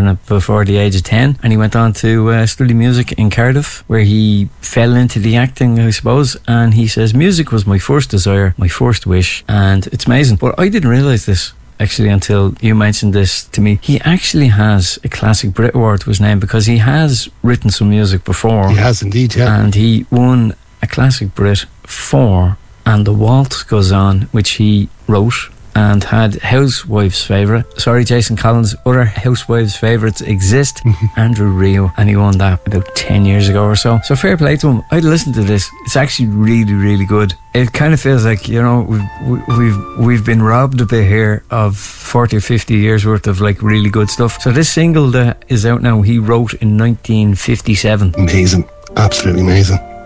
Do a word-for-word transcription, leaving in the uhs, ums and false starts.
it before the age of ten, and he went on to uh, study music in Cardiff, where he fell into the acting, I suppose. And he says, music was my first desire, my first wish, and it's amazing. But I didn't realise this actually until you mentioned this to me. He actually has a Classic Brit Award to his name, because he has written some music before. He has indeed, yeah. And he won a Classic Brit for And the Waltz Goes On, which he wrote and had Housewives' favourite. Sorry, Jason Collins, other Housewives' favourites exist. Andrew Rio, and he won that about ten years ago or so. So fair play to him. I'd listen to this. It's actually really, really good. It kind of feels like, you know, we've we've we've been robbed a bit here of forty or fifty years worth of like really good stuff. So this single that is out now, he wrote in nineteen fifty-seven. Amazing, absolutely amazing.